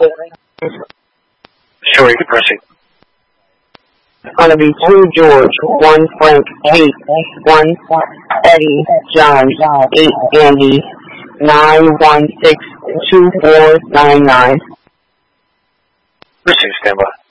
Sure, you can proceed. It's going to be 2 George, 1 Frank, 8, 1 Eddie, John, 8 Andy, 9162499. Proceed, stand by.